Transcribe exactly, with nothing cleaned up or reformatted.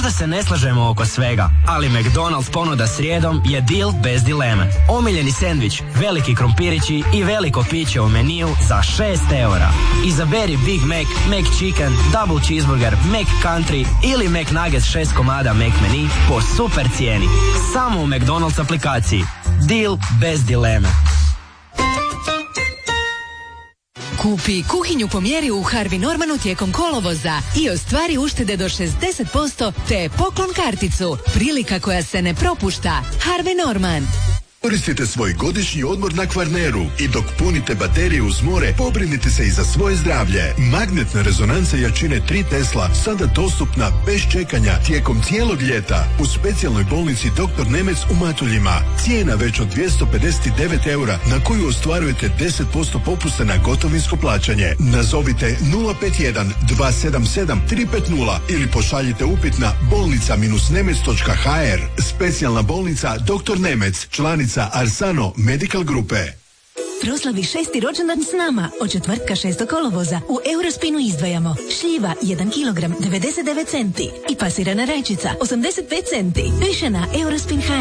Možda se ne slažemo oko svega, ali McDonald's ponuda srijedom je deal bez dileme. Omiljeni sendvič, veliki krompirići i veliko piće u meniju za šest eura. Izaberi Big Mac, McChicken, Double Cheeseburger, McCountry ili McNuggets šest komada McMenu po super cijeni. Samo u McDonald's aplikaciji. Deal bez dileme. Kupi kuhinju po mjeri u Harvey Normanu tijekom kolovoza i ostvari uštede do šezdeset posto te poklon karticu. Prilika koja se ne propušta. Harvey Norman. Koristite svoj godišnji odmor na Kvarneru i dok punite baterije uz more, pobrinite se i za svoje zdravlje. Magnetna rezonanca jačine tri Tesla sada dostupna bez čekanja tijekom cijelog ljeta u specijalnoj bolnici doktor Nemec u Matuljima. Cijena već od dvjesto pedeset devet eura na koju ostvarujete deset posto popusta na gotovinsko plaćanje. Nazovite nula pet jedan dva sedam sedam tri pet nula ili pošaljite upit na bolnica nemec točka ha er. Specijalna bolnica doktor Nemec, članica Arsano Medical Grupe. Proslavi šesti rođendan s nama. Od četvrtka šestog kolovoza u Eurospinu izdvajamo šljiva jedan kilogram devedeset devet centi i pasirana rajčica osamdeset pet centi. Više na eurospin točka ha er.